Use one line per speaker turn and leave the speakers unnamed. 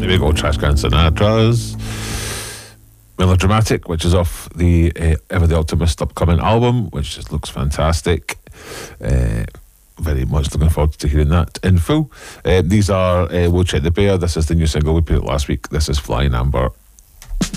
There we go, Trashcan Sinatra's Melodramatic, which is off the Ever the Optimist upcoming album, which just looks fantastic. Very much looking forward to hearing that in full. These are We'll Check the Bear. This is the new single we put out last week. This is Flying Amber.